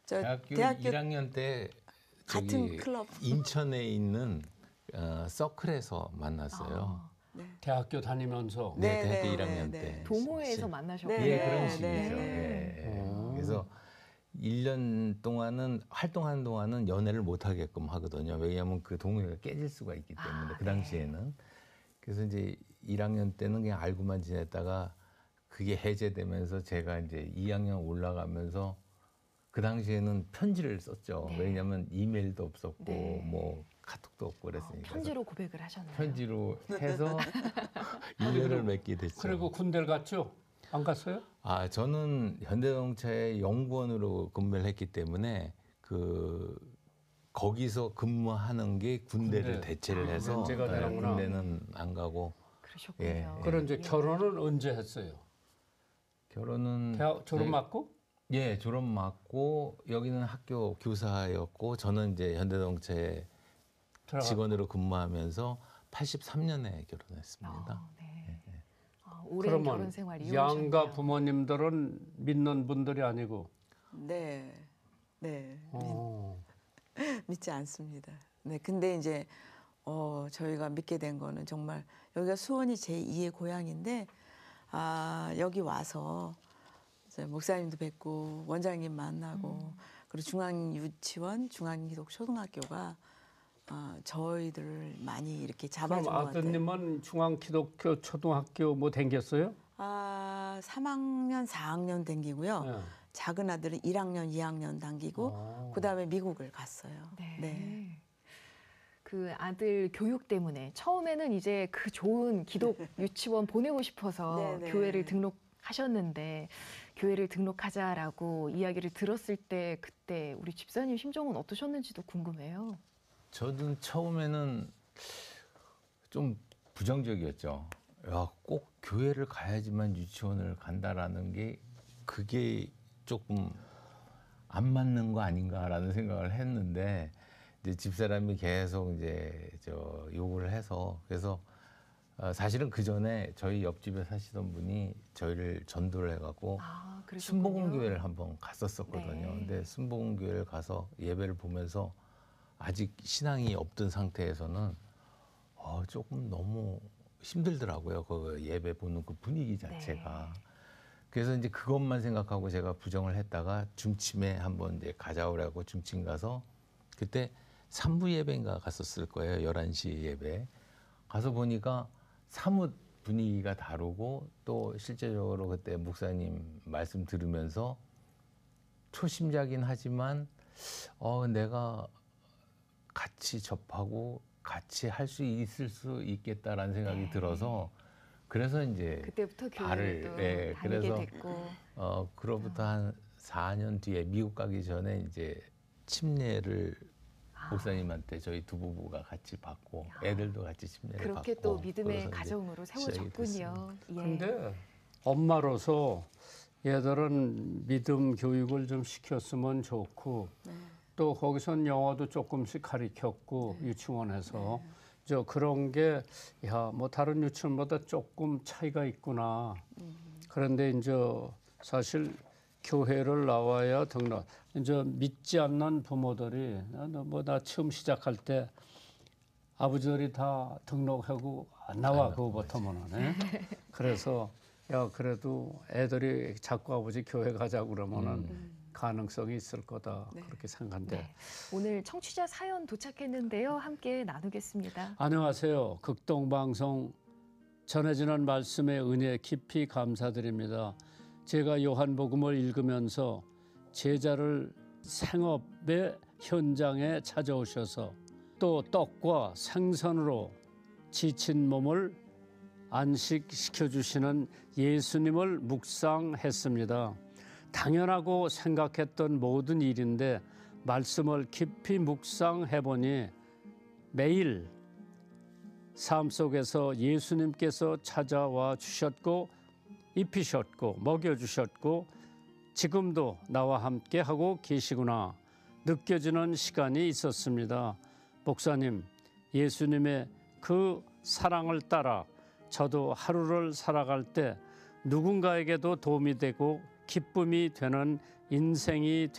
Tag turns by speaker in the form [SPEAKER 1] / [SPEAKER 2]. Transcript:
[SPEAKER 1] 대학교 1학년 때
[SPEAKER 2] 같은 클럽
[SPEAKER 1] 인천에 있는 서클에서 만났어요.
[SPEAKER 2] 네.
[SPEAKER 3] 대학교 다니면서
[SPEAKER 1] 네, 대학교 1학년 때.
[SPEAKER 4] 동호회에서 만나셨군요.
[SPEAKER 1] 예, 그런 식이죠. 예. 그래서 1년 동안은 활동하는 동안은 연애를 못 하게끔 하거든요. 왜냐하면 그 동호회가 깨질 수가 있기 때문에 그 당시에는. 그래서 이제 1학년 때는 그냥 알고만 지냈다가 그게 해제되면서 제가 이제 2학년 올라가면서 그 당시에는 편지를 썼죠.
[SPEAKER 4] 네.
[SPEAKER 1] 왜냐하면 이메일도 없었고
[SPEAKER 4] 네.
[SPEAKER 1] 뭐 카톡도 없고 그랬으니까.
[SPEAKER 4] 편지로 고백을 하셨나요?
[SPEAKER 1] 편지로 해서 인연을 맺게 됐죠.
[SPEAKER 3] 그리고 군대를 갔죠? 안 갔어요?
[SPEAKER 1] 저는 현대자동차의 연구원으로 근무를 했기 때문에 거기서 근무하는 게 군대를
[SPEAKER 3] 군대.
[SPEAKER 1] 대체를 해서
[SPEAKER 3] 면제가 되는구나.
[SPEAKER 1] 군대는 안 가고.
[SPEAKER 4] 그러셨군요.
[SPEAKER 1] 예.
[SPEAKER 3] 그럼 이제 결혼은 언제 했어요?
[SPEAKER 1] 결혼은
[SPEAKER 3] 대학 졸업 맞고?
[SPEAKER 1] 예, 졸업 맞고 여기는 학교 교사였고 저는 이제 현대자동차에 직원으로 근무하면서 83년에 결혼했습니다.
[SPEAKER 4] 네. 오랜
[SPEAKER 3] 그러면
[SPEAKER 4] 결혼 생활 이어오셨네요.
[SPEAKER 3] 양가 부모님들은 믿는 분들이 아니고.
[SPEAKER 2] 네. 네.
[SPEAKER 3] 어.
[SPEAKER 2] 믿지 않습니다. 네. 근데 이제 저희가 믿게 된 거는 정말 여기가 수원이 제2의 고향인데 여기 와서 이제 목사님도 뵙고 원장님 만나고 그리고 중앙유치원, 중앙기독초등학교가 저희들을 많이 이렇게 잡아준 것
[SPEAKER 3] 그럼
[SPEAKER 2] 같아요.
[SPEAKER 3] 아드님은 중앙기독교 초등학교 뭐 댕겼어요?
[SPEAKER 2] 3학년, 4학년 댕기고요.
[SPEAKER 3] 네.
[SPEAKER 2] 작은 아들은 1학년, 2학년 당기고 그다음에 미국을 갔어요.
[SPEAKER 4] 네. 그 아들 교육 때문에 처음에는 이제 그 좋은 기독 유치원 보내고 싶어서
[SPEAKER 2] 네네.
[SPEAKER 4] 교회를 등록하셨는데 교회를 등록하자라고 이야기를 들었을 때 그때 우리 집사님 심정은 어떠셨는지도 궁금해요.
[SPEAKER 1] 저는 처음에는 좀 부정적이었죠. 야, 꼭 교회를 가야지만 유치원을 간다라는 게 그게 조금 안 맞는 거 아닌가라는 생각을 했는데 이제 집사람이 계속 이제 요구를 해서 그래서 사실은 그 전에 저희 옆집에 사시던 분이 저희를 전도를 해갖고 순복음교회를 한번 갔었었거든요.
[SPEAKER 4] 네.
[SPEAKER 1] 근데 순복음교회를 가서 예배를 보면서 아직 신앙이 없던 상태에서는 조금 너무 힘들더라고요. 그 예배 보는 그 분위기 자체가.
[SPEAKER 4] 네.
[SPEAKER 1] 그래서 이제 그것만 생각하고 제가 부정을 했다가 중침에 한번 이제 가자오라고 중침 가서 그때 3부 예배인가 갔었을 거예요. 11시 예배. 가서 보니까 사뭇 분위기가 다르고 또 실제적으로 그때 목사님 말씀 들으면서 초심자긴 하지만 내가 같이 접하고 같이 할 수 있을 수 있겠다라는 생각이 들어서 그래서 이제
[SPEAKER 4] 그때부터 교회를 또 다니게
[SPEAKER 1] 그래서
[SPEAKER 4] 됐고
[SPEAKER 1] 그로부터 한 4년 뒤에 미국 가기 전에 이제 침례를 목사님한테 저희 두 부부가 같이 받고 애들도 같이 침례를 받고
[SPEAKER 4] 그렇게 또 믿음의 가정으로 세워졌군요.
[SPEAKER 3] 그런데 엄마로서 얘들은 믿음 교육을 좀 시켰으면 좋고 또 거기선 영어도 조금씩 가르쳤고 유치원에서 그런 게 뭐 다른 유치원보다 조금 차이가 있구나. 그런데 이제 사실 교회를 나와야 등록. 이제 믿지 않는 부모들이 나 처음 시작할 때 아버지들이 다 등록하고 안 나와 그거부터는. 그래서 그래도 애들이 자꾸 아버지 교회 가자고 그러면은 가능성이 있을 거다 그렇게 생각한데.
[SPEAKER 4] 네. 오늘 청취자 사연 도착했는데요. 함께 나누겠습니다.
[SPEAKER 3] 안녕하세요. 극동방송 전해지는 말씀의 은혜 깊이 감사드립니다. 제가 요한복음을 읽으면서 제자를 생업의 현장에 찾아오셔서 또 떡과 생선으로 지친 몸을 안식시켜주시는 예수님을 묵상했습니다. 당연하고 생각했던 모든 일인데 말씀을 깊이 묵상해보니 매일 삶 속에서 예수님께서 찾아와 주셨고 입히셨고 먹여주셨고 지금도 나와 함께 하고 계시구나 느껴지는 시간이 있었습니다. 목사님, 예수님의 그 사랑을 따라 저도 하루를 살아갈 때 누군가에게도 도움이 되고 기쁨이 되는 인생이